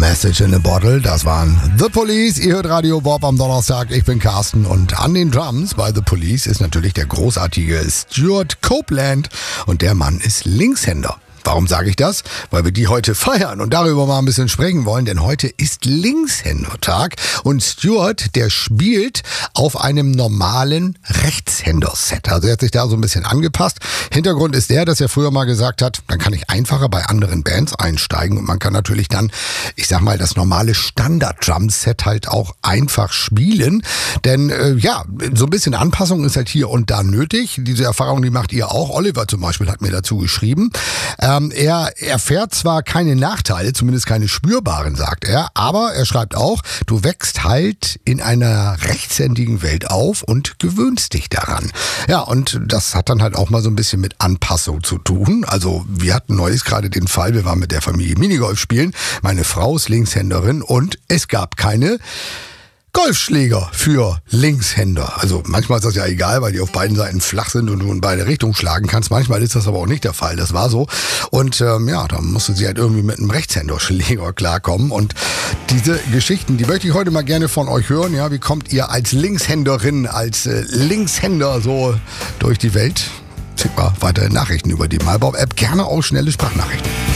Message in a Bottle, das waren The Police. Ihr hört Radio Bob am Donnerstag. Ich bin Carsten und an den Drums bei The Police ist natürlich der großartige Stuart Copeland und der Mann ist Linkshänder. Warum sage ich das? Weil wir die heute feiern und darüber mal ein bisschen sprechen wollen, denn heute ist Linkshändertag und Stuart, der spielt auf einem normalen Rechtshänder-Set. Also er hat sich da so ein bisschen angepasst. Hintergrund ist der, dass er früher mal gesagt hat, dann kann ich einfacher bei anderen Bands einsteigen und man kann natürlich dann, ich sag mal, das normale Standard-Drum-Set halt auch einfach spielen, denn so ein bisschen Anpassung ist halt hier und da nötig. Diese Erfahrung, die macht ihr auch. Oliver zum Beispiel hat mir dazu geschrieben. Er erfährt zwar keine Nachteile, zumindest keine spürbaren, sagt er, aber er schreibt auch, du wächst halt in einer rechtshändigen Welt auf und gewöhnst dich daran. Ja, und das hat dann halt auch mal so ein bisschen mit Anpassung zu tun. Also wir hatten neulich gerade den Fall, wir waren mit der Familie Minigolf spielen, meine Frau ist Linkshänderin und es gab keine Golfschläger für Linkshänder. Also manchmal ist das ja egal, weil die auf beiden Seiten flach sind und du in beide Richtungen schlagen kannst. Manchmal ist das aber auch nicht der Fall. Das war so. Und da musste sie halt irgendwie mit einem Rechtshänderschläger klarkommen. Und diese Geschichten, die möchte ich heute mal gerne von euch hören. Ja, wie kommt ihr als Linkshänderin, als Linkshänder so durch die Welt? Schickt mal weitere Nachrichten über die MyBob-App. Gerne auch schnelle Sprachnachrichten.